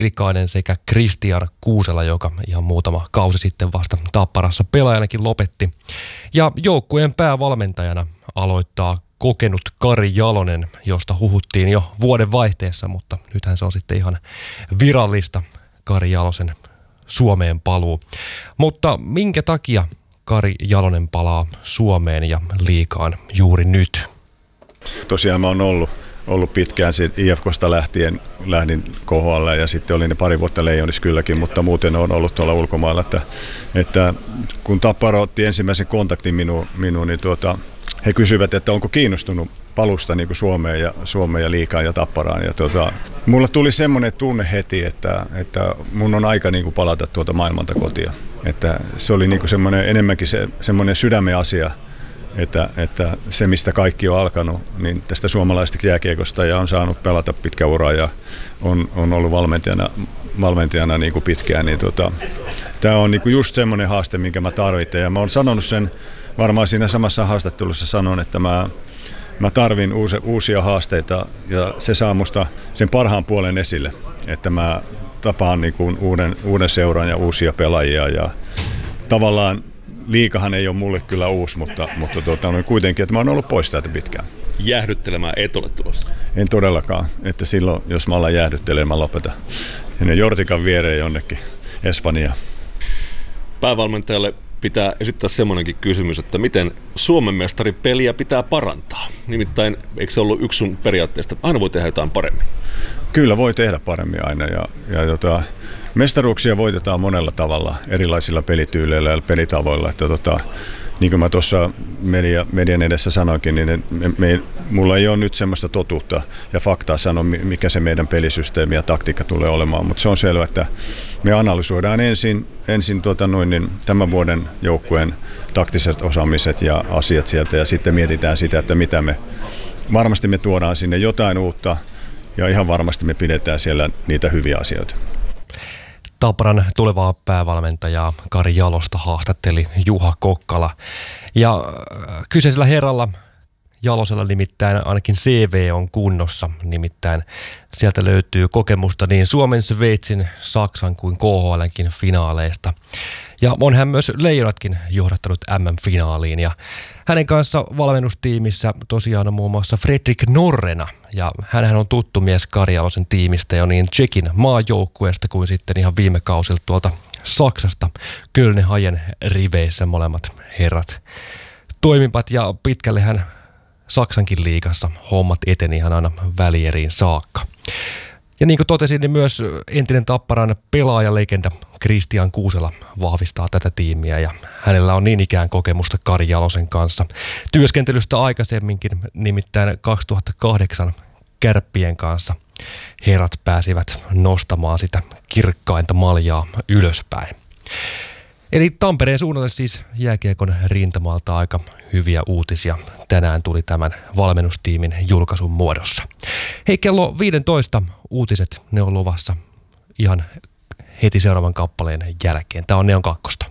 Tiilikainen sekä Kristian Kuusela, joka ihan muutama kausi sitten vasta Tapparassa pelaajanakin lopetti. Ja joukkueen päävalmentajana aloittaa kokenut Kari Jalonen, josta huhuttiin jo vuoden vaihteessa, mutta nythän se on sitten ihan virallista, Kari Jalosen Suomeen paluu. Mutta minkä takia Kari Jalonen palaa Suomeen ja liigaan juuri nyt? Tosiaan mä oon ollut pitkään IFK:sta lähdin KHL ja sitten olin ne pari vuotta Leijonissa kylläkin, mutta muuten on ollut tuolla ulkomailla, että kun Tappara otti ensimmäisen kontaktin minuun niin he kysyivät, että onko kiinnostunut palusta niin kuin Suomeen ja liigaan ja Tapparaan. Ja mulla tuli semmoinen tunne heti, että mun on aika niin kuin palata tuota maailmalta kotia. Että se oli niin kuin enemmänkin semmoinen sydämen asia, että se mistä kaikki on alkanut, niin tästä suomalaisesta jääkiekosta ja on saanut pelata pitkä ura ja on ollut valmentajana niin kuin pitkään. Niin tämä on niin kuin just semmoinen haaste, minkä mä tarvitsen ja mä oon sanonut sen varmaan siinä samassa haastattelussa sanon, että mä tarvin uusia haasteita ja se saa musta sen parhaan puolen esille, että mä tapaan niin kuin uuden seuran ja uusia pelaajia ja tavallaan liikahan ei ole mulle kyllä uusi, mutta kuitenkin, että mä oon ollut pois täältä pitkään. Jäähdyttelemään et ole tulossa? En todellakaan, että silloin jos mä alan jäähdyttelemään, mä lopetan sinne Jortikan viereen jonnekin Espanjaan. Päävalmentajalle pitää esittää semmoinenkin kysymys, että miten Suomen mestaripeliä pitää parantaa. Nimittäin eikö se ollut yksi sun periaatteesta, että aina voi tehdä jotain paremmin? Kyllä voi tehdä paremmin aina ja mestaruuksia voitetaan monella tavalla, erilaisilla pelityyleillä ja pelitavoilla. Että niin kuin mä tuossa median edessä sanoinkin, niin mulla ei ole nyt semmoista totuutta ja faktaa sanoa, mikä se meidän pelisysteemi ja taktiikka tulee olemaan, mutta se on selvä, että me analysoidaan ensin tämän vuoden joukkueen taktiset osaamiset ja asiat sieltä ja sitten mietitään sitä, että mitä varmasti me tuodaan sinne jotain uutta ja ihan varmasti me pidetään siellä niitä hyviä asioita. Tapparan tulevaa päävalmentajaa Kari Jalosta haastatteli Juha Kokkala. Ja kyseisellä herralla Jalosella nimittäin ainakin CV on kunnossa. Nimittäin sieltä löytyy kokemusta niin Suomen, Sveitsin, Saksan kuin KHL:nkin finaaleista. Ja on hän myös Leijonatkin johdattanut MM-finaaliin. Ja hänen kanssa valmennustiimissä tosiaan on muun muassa Fredrik Norrena. Ja hänhän on tuttu mies Kari Jalosen tiimistä jo niin Tšekin maajoukkueesta kuin sitten ihan viime kausilta tuolta Saksasta. Köln Hajen riveissä molemmat herrat toimivat ja pitkälle hän Saksankin liigassa hommat eteni ihan aina välieriin saakka. Ja niin kuin totesin, niin myös entinen Tapparan pelaajalegenda Kristian Kuusela vahvistaa tätä tiimiä ja hänellä on niin ikään kokemusta Kari Jalosen kanssa. Työskentelystä aikaisemminkin, nimittäin 2008 Kärppien kanssa herrat pääsivät nostamaan sitä kirkkainta maljaa ylöspäin. Eli Tampereen suunnalle siis jääkiekon rintamalta aika hyviä uutisia. Tänään tuli tämän valmennustiimin julkaisun muodossa. Hei, kello 15 uutiset, ne on luvassa ihan heti seuraavan kappaleen jälkeen. Tämä on Neon Kakkosta.